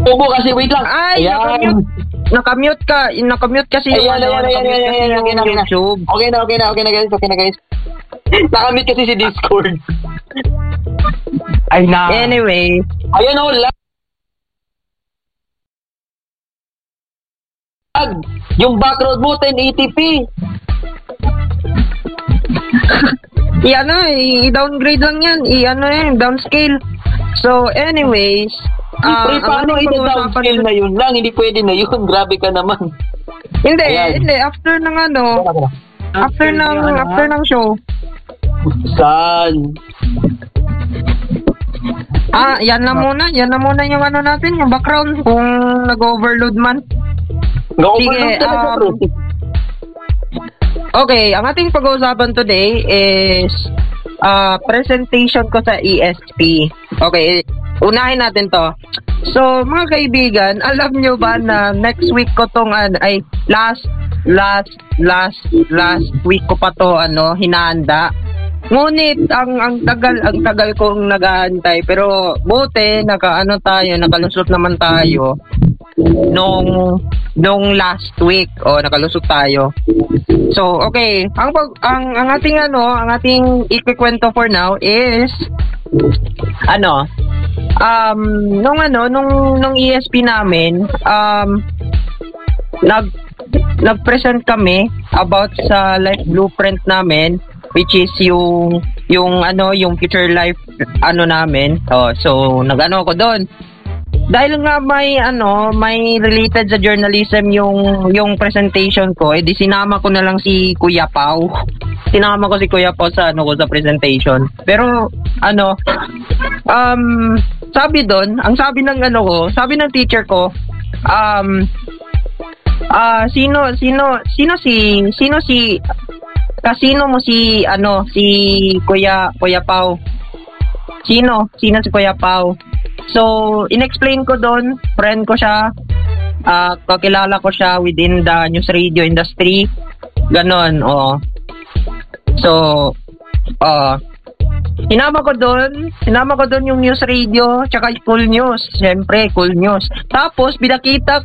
Bobo kasi, wait lang. Ay, Ayan. nakamute kasi yung Ayan. YouTube. Okay na guys. Nakamute kasi si Discord. Ay na. Anyway. Ayan o, lag. Yung background mo, 1080p. I-downgrade lang yan. Downscale. So, anyways. Paano i-downscale na yun lang? Hindi pwede na yun. Grabe ka naman. Hindi. After ng show. Saan? Yan na muna yung natin, yung background kung nag-overload man. Sige, okay, ang ating pag-uusapan today is presentation ko sa ESP. Okay, unahin natin to. So, mga kaibigan, alam nyo ba na next week ko tong last week ko pa to hinahanda. Ngunit ang tagal kong nag-aantay, pero buti nakalusot naman tayo nung last week nakalusot tayo. So okay, ang ating ikikwento for now is nung ESP namin nag-present kami about sa life blueprint namin, which is yung future life namin. So nag-ano ko doon. Dahil nga may related sa journalism yung presentation ko, di sinama ko na lang si Kuya Pao. Sinama ko si Kuya Pao sa sa presentation. Pero sabi doon, ang sabi ng sabi ng teacher ko, kasino mo si Kuya Pao? Sino si Kuya Pao? So, inexplain ko doon, friend ko siya, kakilala ko siya within the news radio industry. Ganon, So, sinama ko doon yung news radio, tsaka Cool News. Siyempre, Cool News. Tapos, binakita